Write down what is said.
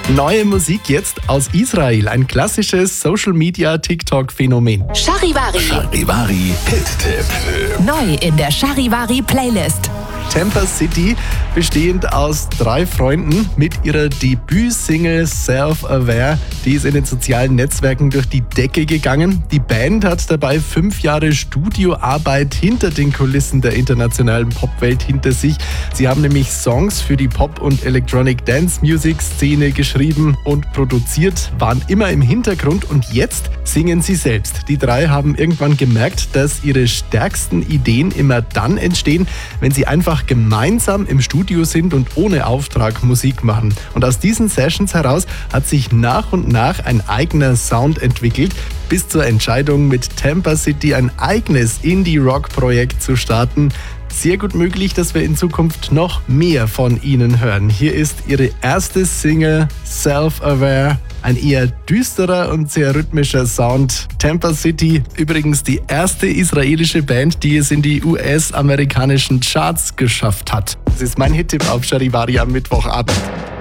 Neue Musik jetzt aus Israel, ein klassisches Social-Media-TikTok-Phänomen. Charivari. Charivari Hit-Tipp. Neu in der Charivari-Playlist. Tampa City, bestehend aus 3 Freunden mit ihrer Debütsingle Self-Aware. Die ist in den sozialen Netzwerken durch die Decke gegangen. Die Band hat dabei 5 Jahre Studioarbeit hinter den Kulissen der internationalen Popwelt hinter sich. Sie haben nämlich Songs für die Pop- und Electronic Dance Music Szene geschrieben und produziert, waren immer im Hintergrund und jetzt singen sie selbst. Die 3 haben irgendwann gemerkt, dass ihre stärksten Ideen immer dann entstehen, wenn sie einfach gemeinsam im Studio sind und ohne Auftrag Musik machen. Und aus diesen Sessions heraus hat sich nach und nach ein eigener Sound entwickelt, bis zur Entscheidung, mit Tampa City ein eigenes Indie-Rock-Projekt zu starten. Sehr gut möglich, dass wir in Zukunft noch mehr von ihnen hören. Hier ist ihre erste Single Self-Aware. Ein eher düsterer und sehr rhythmischer Sound. Tampa City, übrigens die erste israelische Band, die es in die US-amerikanischen Charts geschafft hat. Das ist mein Hit-Tipp auf Charivari am Mittwochabend.